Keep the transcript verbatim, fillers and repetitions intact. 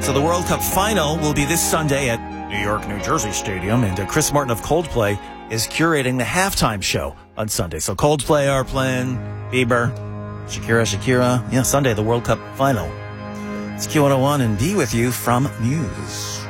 So the World Cup final will be this Sunday at New York, New Jersey Stadium, and uh, Chris Martin of Coldplay is curating the halftime show on Sunday. So Coldplay are playing, Bieber, Shakira, Shakira. Yeah, Sunday, the World Cup final. It's Q one oh one and D with you from News.